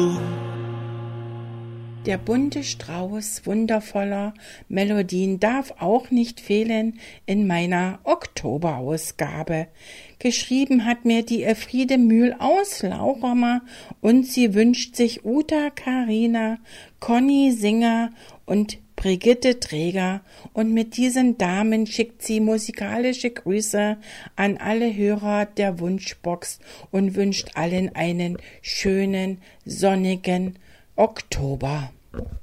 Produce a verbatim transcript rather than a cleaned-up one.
Der bunte Strauß wundervoller Melodien darf auch nicht fehlen in meiner Oktoberausgabe. Geschrieben hat mir die Elfriede Mühl aus Lauchhammer und sie wünscht sich Uta Karina, Conny Singer und Brigitte Träger, und mit diesen Damen schickt sie musikalische Grüße an alle Hörer der Wunschbox und wünscht allen einen schönen, sonnigen Oktober.